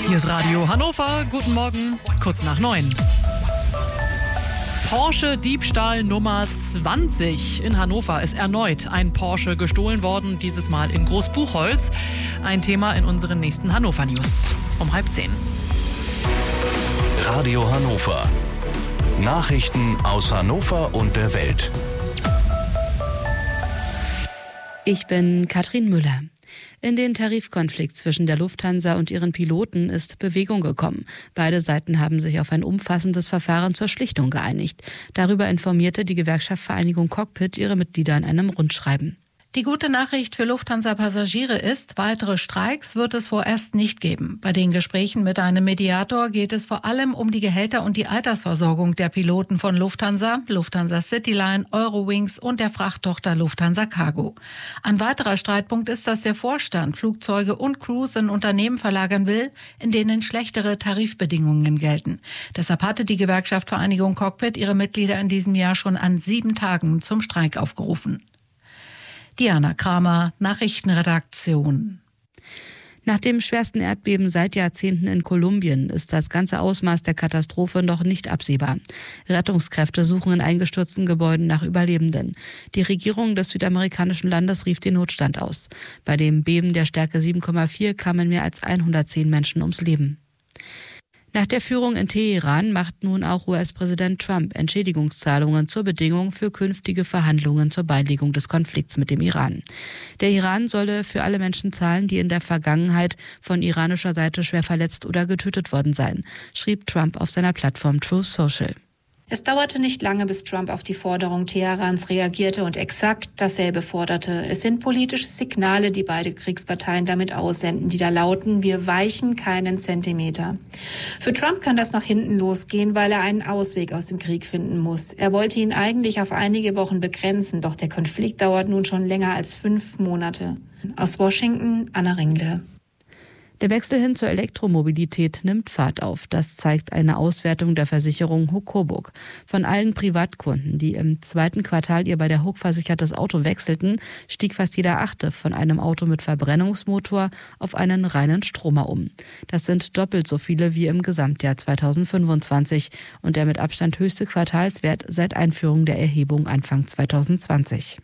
Hier ist Radio Hannover. Guten Morgen, kurz nach 9. Porsche-Diebstahl Nummer 20. In Hannover ist erneut ein Porsche gestohlen worden, dieses Mal in Großbuchholz. Ein Thema in unseren nächsten Hannover-News um 9:30. Radio Hannover. Nachrichten aus Hannover und der Welt. Ich bin Katrin Müller. In den Tarifkonflikt zwischen der Lufthansa und ihren Piloten ist Bewegung gekommen. Beide Seiten haben sich auf ein umfassendes Verfahren zur Schlichtung geeinigt. Darüber informierte die Gewerkschaft Vereinigung Cockpit ihre Mitglieder in einem Rundschreiben. Die gute Nachricht für Lufthansa-Passagiere ist, weitere Streiks wird es vorerst nicht geben. Bei den Gesprächen mit einem Mediator geht es vor allem um die Gehälter und die Altersversorgung der Piloten von Lufthansa, Lufthansa Cityline, Eurowings und der Frachttochter Lufthansa Cargo. Ein weiterer Streitpunkt ist, dass der Vorstand Flugzeuge und Crews in Unternehmen verlagern will, in denen schlechtere Tarifbedingungen gelten. Deshalb hatte die Gewerkschaft Vereinigung Cockpit ihre Mitglieder in diesem Jahr schon an 7 Tagen zum Streik aufgerufen. Diana Kramer, Nachrichtenredaktion. Nach dem schwersten Erdbeben seit Jahrzehnten in Kolumbien ist das ganze Ausmaß der Katastrophe noch nicht absehbar. Rettungskräfte suchen in eingestürzten Gebäuden nach Überlebenden. Die Regierung des südamerikanischen Landes rief den Notstand aus. Bei dem Beben der Stärke 7,4 kamen mehr als 110 Menschen ums Leben. Nach der Führung in Teheran macht nun auch US-Präsident Trump Entschädigungszahlungen zur Bedingung für künftige Verhandlungen zur Beilegung des Konflikts mit dem Iran. Der Iran solle für alle Menschen zahlen, die in der Vergangenheit von iranischer Seite schwer verletzt oder getötet worden seien, schrieb Trump auf seiner Plattform Truth Social. Es dauerte nicht lange, bis Trump auf die Forderung Teherans reagierte und exakt dasselbe forderte. Es sind politische Signale, die beide Kriegsparteien damit aussenden, die da lauten: Wir weichen keinen Zentimeter. Für Trump kann das nach hinten losgehen, weil er einen Ausweg aus dem Krieg finden muss. Er wollte ihn eigentlich auf einige Wochen begrenzen, doch der Konflikt dauert nun schon länger als 5 Monate. Aus Washington, Anna Ringle. Der Wechsel hin zur Elektromobilität nimmt Fahrt auf. Das zeigt eine Auswertung der Versicherung HUK Coburg. Von allen Privatkunden, die im 2. Quartal ihr bei der HUK versichertes Auto wechselten, stieg fast jeder 8. von einem Auto mit Verbrennungsmotor auf einen reinen Stromer um. Das sind doppelt so viele wie im Gesamtjahr 2025 und der mit Abstand höchste Quartalswert seit Einführung der Erhebung Anfang 2020.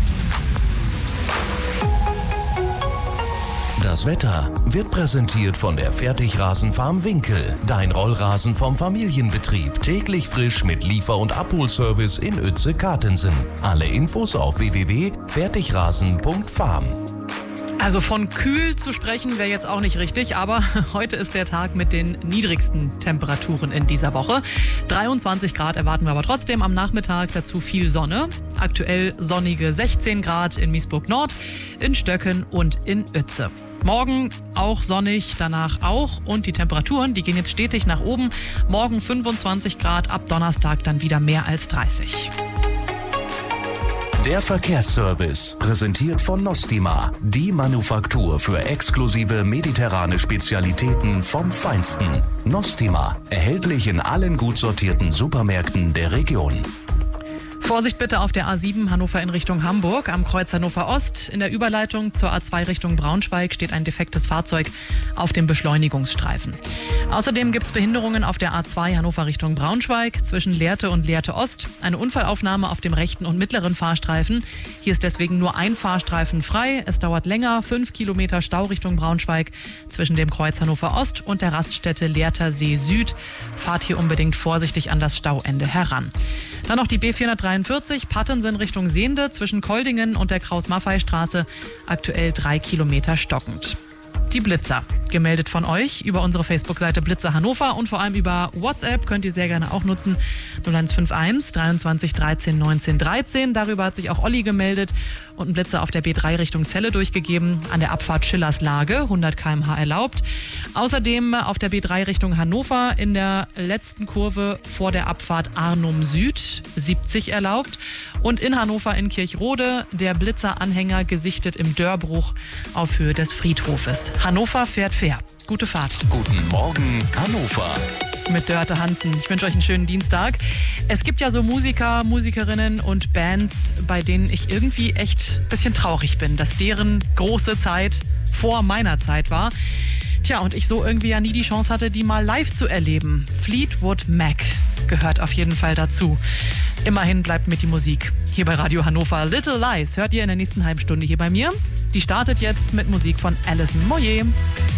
Das Wetter wird präsentiert von der Fertigrasenfarm Winkel. Dein Rollrasen vom Familienbetrieb. Täglich frisch mit Liefer- und Abholservice in Uetze-Kartensen. Alle Infos auf www.fertigrasen.farm. Also von kühl zu sprechen wäre jetzt auch nicht richtig, aber heute ist der Tag mit den niedrigsten Temperaturen in dieser Woche. 23 Grad erwarten wir aber trotzdem am Nachmittag, dazu viel Sonne. Aktuell sonnige 16 Grad in Miesburg Nord, in Stöcken und in Uetze. Morgen auch sonnig, danach auch und die Temperaturen, die gehen jetzt stetig nach oben. Morgen 25 Grad, ab Donnerstag dann wieder mehr als 30. Der Verkehrsservice, präsentiert von Nostima, die Manufaktur für exklusive mediterrane Spezialitäten vom Feinsten. Nostima, erhältlich in allen gut sortierten Supermärkten der Region. Vorsicht bitte auf der A7 Hannover in Richtung Hamburg, am Kreuz Hannover Ost. In der Überleitung zur A2 Richtung Braunschweig steht ein defektes Fahrzeug auf dem Beschleunigungsstreifen. Außerdem gibt es Behinderungen auf der A2 Hannover Richtung Braunschweig zwischen Lehrte und Lehrte Ost. Eine Unfallaufnahme auf dem rechten und mittleren Fahrstreifen. Hier ist deswegen nur ein Fahrstreifen frei. Es dauert länger, 5 Kilometer Stau Richtung Braunschweig zwischen dem Kreuz Hannover Ost und der Raststätte Lehrter See Süd. Fahrt hier unbedingt vorsichtig an das Stauende heran. Dann noch die B443 Pattensen Richtung Sehnde zwischen Koldingen und der Kraus-Maffei-Straße. Aktuell 3 Kilometer stockend. Die Blitzer, gemeldet von euch über unsere Facebook-Seite Blitzer Hannover und vor allem über WhatsApp, könnt ihr sehr gerne auch nutzen. 0151 23 13 19 13. Darüber hat sich auch Olli gemeldet und einen Blitzer auf der B3 Richtung Celle durchgegeben. An der Abfahrt Schillers Lage, 100 km/h erlaubt. Außerdem auf der B3 Richtung Hannover in der letzten Kurve vor der Abfahrt Arnum Süd, 70 erlaubt. Und in Hannover in Kirchrode der Blitzer-Anhänger gesichtet im Dörrbruch auf Höhe des Friedhofes. Hannover fährt fair. Gute Fahrt. Guten Morgen, Hannover. Mit Dörte Hansen. Ich wünsche euch einen schönen Dienstag. Es gibt ja so Musiker, Musikerinnen und Bands, bei denen ich irgendwie echt ein bisschen traurig bin, dass deren große Zeit vor meiner Zeit war. Tja, und ich so irgendwie ja nie die Chance hatte, die mal live zu erleben. Fleetwood Mac gehört auf jeden Fall dazu. Immerhin bleibt mit die Musik. Hier bei Radio Hannover. Little Lies hört ihr in der nächsten halben Stunde hier bei mir. Die startet jetzt mit Musik von Alison Moyet.